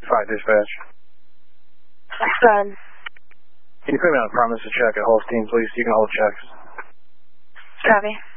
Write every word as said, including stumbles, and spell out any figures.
five dispatch. Son. Can you put me on a promise to check at Holstein, please? You can hold checks. Copy.